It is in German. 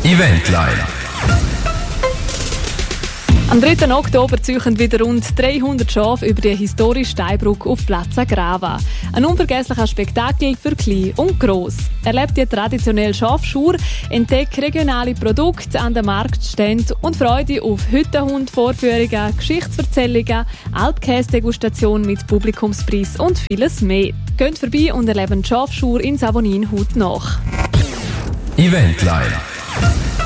Eventline. Am 3. Oktober ziehen wieder rund 300 Schafe über die historische Steinbrücke auf Plaza Grava. Ein unvergesslicher Spektakel für Klein und Gross. Erlebt die traditionelle Schafschur, entdeckt regionale Produkte an den Marktständen und Freude auf Hüttenhund-Vorführungen, Geschichtserzählungen, Alpkäse-Degustation mit Publikumspreis und vieles mehr. Geht vorbei und erlebt die Schafschur in Savonin hautnah. Eventline.